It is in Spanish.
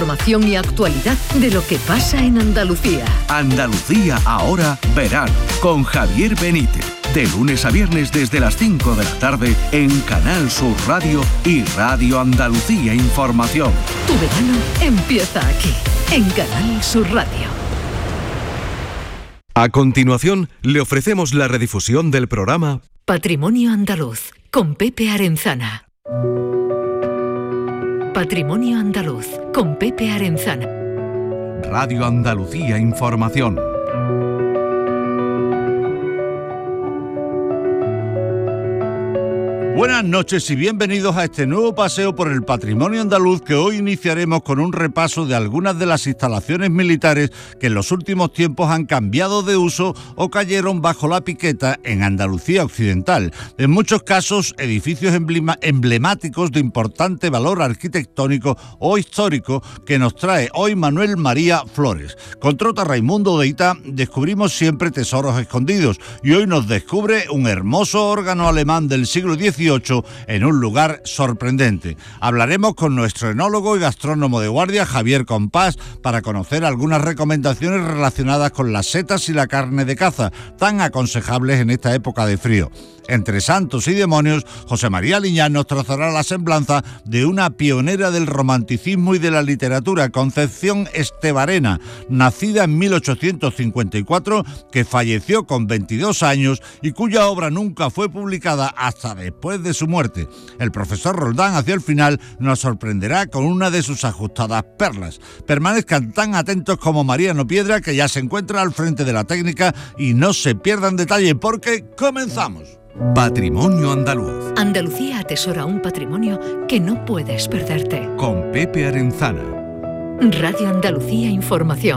información y actualidad de lo que pasa en Andalucía. Andalucía ahora, verano, con Javier Benítez. De lunes a viernes desde las 5 de la tarde en Canal Sur Radio y Radio Andalucía Información. Tu verano empieza aquí, en Canal Sur Radio. A continuación, le ofrecemos la redifusión del programa Patrimonio Andaluz, con Pepe Arenzana. Patrimonio Andaluz, con Pepe Arenzana. Radio Andalucía Información. Buenas noches y bienvenidos a este nuevo paseo por el patrimonio andaluz, que hoy iniciaremos con un repaso de algunas de las instalaciones militares que en los últimos tiempos han cambiado de uso o cayeron bajo la piqueta en Andalucía occidental. En muchos casos, edificios emblemáticos de importante valor arquitectónico o histórico que nos trae hoy Manuel María Flores. Con Trota Raimundo de Ita descubrimos siempre tesoros escondidos y hoy nos descubre un hermoso órgano alemán del siglo XVIII en un lugar sorprendente. Hablaremos con nuestro enólogo y gastrónomo de guardia, Javier Compás, para conocer algunas recomendaciones relacionadas con las setas y la carne de caza, tan aconsejables en esta época de frío. Entre santos y demonios, José María Liñán nos trazará la semblanza de una pionera del romanticismo y de la literatura, Concepción Estebarena, nacida en 1854, que falleció con 22 años y cuya obra nunca fue publicada hasta después de su muerte. El profesor Roldán, hacia el final, nos sorprenderá con una de sus ajustadas perlas. Permanezcan tan atentos como Mariano Piedra, que ya se encuentra al frente de la técnica, y no se pierdan detalle porque comenzamos. Patrimonio Andaluz. Andalucía atesora un patrimonio que no puedes perderte. Con Pepe Arenzana. Radio Andalucía Información.